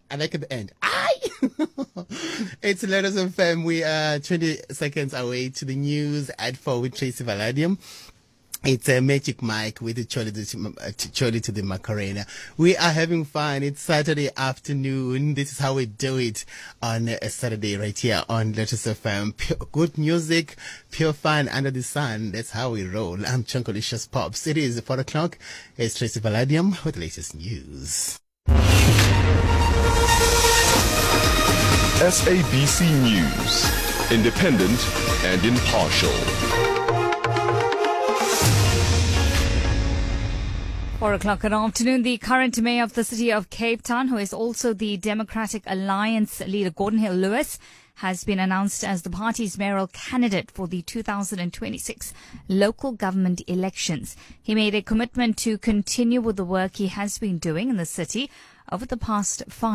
I like at the end. It's Letters FM. We are 20 seconds away to the news at 4 with Tracy Valadium. It's a Magic Mike with the Choli to the Macarena. We are having fun. It's Saturday afternoon. This is how we do it on a Saturday right here on Letters FM. Good music, pure fun under the sun. That's how we roll. I'm Chunkolicious Pops. It is 4 o'clock. It's Tracy Valadium with the latest news. SABC News, independent and impartial. 4 o'clock in the afternoon, the current mayor of the city of Cape Town, who is also the Democratic Alliance leader, Gordon Hill Lewis, has been announced as the party's mayoral candidate for the 2026 local government elections. He made a commitment to continue with the work he has been doing in the city over the past 5